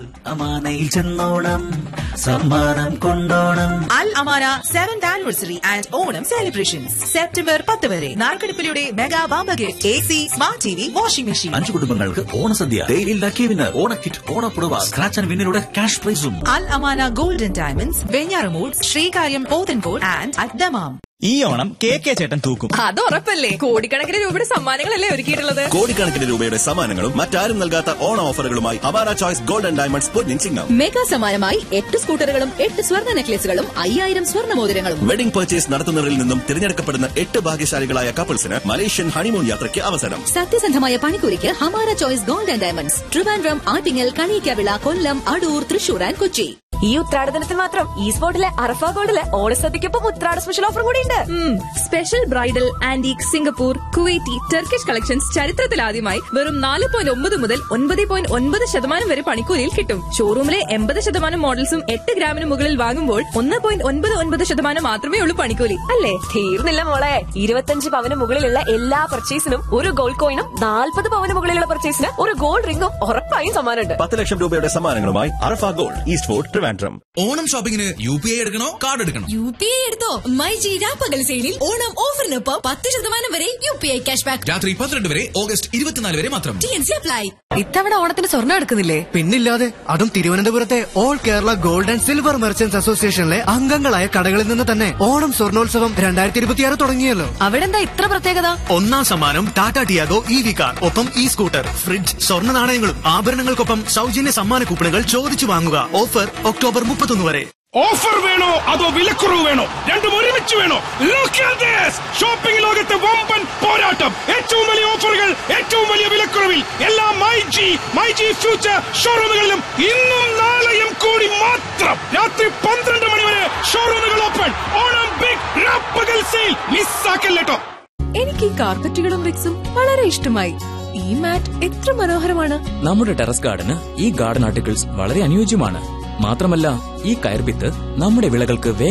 അമാനയിൽ ചെന്നോണം, സമ്മാനം കൊണ്ടോണം. അൽ Amana 7th anniversary and Onam celebrations September 10 വരെ. നാർക്കടിപ്പിലൂടെ mega വാമ്പ gift, AC, smart TV, washing machine. 5 കുടുംബങ്ങൾക്ക് ഓണസദ്യ, ഡെയിലി ലക്കി വിന്നർ, ഓണക്കിറ്റ്, ഓണപ്പുടവ, സ്ക്രാച്ച് ആൻഡ് വിന്നിലൂടെ ക്യാഷ് പ്രൈസും. അൽ Amana golden diamonds, Venjaramoodu, Sreekaryam, Pothencode and at Dammam. ഈ Onam KK ചേട്ടൻ തൂക്കും. അത് ഉറപ്പല്ലേ. കോടിക്കണക്കിന് രൂപയുടെ സമ്മാനങ്ങളല്ലേ ഒരുക്കിയിട്ടുള്ളത്. കോടിക്കണക്കിന് രൂപയുടെ സമ്മാനങ്ങളും മറ്റാരും നൽകാത്ത ഓണ ഓഫറുകളുമായി അവാര ചോയ്സ് ഗോൾഡൻ ഡയമണ്ട്സ് പൊന്നിൻ ചിങ്ങം. മെഗാ സമ്മാനമായി 8 സ്കൂട്ടറുകളും 8 സ്വർണ്ണ നെക്ലേസുകളും 5000 സ്വർണ്ണ മോതിരങ്ങളും. വെഡിംഗ് പർച്ചേസ് നടത്തുന്നവരിൽ നിന്നും തിരഞ്ഞെടുക്കപ്പെടുന്ന 8 ഭാഗ്യശാലികളായ കപ്പിൾസിന് മലേഷ്യൻ ഹണിമൂൺ യാത്രയ്ക്ക് അവസരം. സത്യസന്ധമായ പണിക്കൂലിക്ക് Hamara choice golden diamonds, Trivandrum, Attingal, Kaliyakkavilai, Kollam, Adoor, Thrissur and Kochi. ഈ ഉത്രാടദിനത്തിൽ മാത്രം ഈ സ്പോട്ടിലെ അറഫ ഗോൾഡിലെ ഓണസദ്യക്കൊപ്പം ഉത്രാട സ്പെഷ്യൽ ഓഫർ കൂടി ഉണ്ട്. Special bridal, antique, Singapore, Kuwaiti, Turkish collections ചരിത്രത്തിലാദ്യമായി വെറും 4.9 മുതൽ 9.9% വരെ പണിക്കൂലിയിൽ കിട്ടും. ഷോറൂമിലെ 80% മോഡൽസും 8 ഗ്രാമിന് മുകളിൽ വാങ്ങുമ്പോൾ 1.99% മാത്രമേ ഉള്ളൂ പണിക്കൂലി. അല്ലേ? തീർന്നില്ല മോളെ. 25 പവന് മുകളിലുള്ള എല്ലാ പർച്ചേസിനും ഒരു ഗോൾഡ് കോയിനും 40 പവന് മുകളിലുള്ള പർച്ചേസിന് ഒരു ഗോൾഡ് റിംഗും ഉറപ്പായും സമ്മാനമുണ്ട്. 10 ലക്ഷം രൂപയുടെ സമ്മാനങ്ങളുമായി അറഫ gold, east fort, Trivandrum. Onam ഷോപ്പിംഗിന് UPI എടുക്കണോ കാർഡ് എടുക്കണോ? UPI എടുത്തോ. മൈജി രാപ്പകൽ സെയിലിൽ ഓണം ഓഫറിനൊപ്പം 10% വരെ UPI ക്യാഷ് ബാക്ക്. രാത്രി 12 വരെ, ഓഗസ്റ്റ് 24 വരെ മാത്രം. TNC apply. ഇത്തവണ ഓണത്തിന് സ്വർണ്ണം എടുക്കുന്നില്ലേ? പിന്നില്ലാതെ. അതും തിരുവനന്തപുരത്തെ all Kerala gold and silver merchants അസോസിയേഷനിലെ അംഗങ്ങളായ കടകളിൽ നിന്ന് തന്നെ ഓണം സ്വർണോത്സവം 2026 തുടങ്ങിയല്ലോ. അവിടെ എന്താ ഇത്ര പ്രത്യേകത? 1ാം സമ്മാനം ടാറ്റ ടിയാഗോ EV കാർ, ഒപ്പം സ്കൂട്ടർ, ഫ്രിഡ്ജ്, സ്വർണ്ണ നാണയങ്ങളും ആഭരണങ്ങൾക്കൊപ്പം സൗജന്യ സമ്മാന കൂപ്പണുകൾ ചോദിച്ചു വാങ്ങുക. ഓഫർ ഒക്ടോബർ 31 വരെ. ഓഫർ വേണോ അതോ വിലക്കുറവ് വേണോ? രണ്ടും ഒരുമിച്ച് വേണോ? ഷോപ്പിംഗ് ലോകത്തെ വമ്പൻ പോരാട്ടം. ഏറ്റവും വലിയ ഓഫറുകൾ, ഏറ്റവും വലിയ വിലക്കുറവിൽ എല്ലാ മൈജി ഫ്യൂച്ചർ ഷോറൂമുകളിലും ഇന്നും നാളെയും കൂടി മാത്രം. രാത്രി 12 മണി വരെ ഷോറൂമുകൾ ഓപ്പൺ. ഓണം ബിഗ് രാപ്പകൽ സെയിൽ മിസ്സാക്കല്ലേട്ടോ. എനിക്ക് ഈ കാർപ്പറ്റുകളും വിക്സും വളരെ ഇഷ്ടമായി. ഈ മാറ്റ് എത്ര മനോഹരമാണ്. നമ്മുടെ ടെറസ് ഗാർഡന് ഈ ഗാർഡൻ ആർട്ടിക്കിൾസ് വളരെ അനുയോജ്യമാണ്. മാത്രമല്ല, ഈ കയർഭിത്ത് നമ്മുടെ വിളകൾക്ക്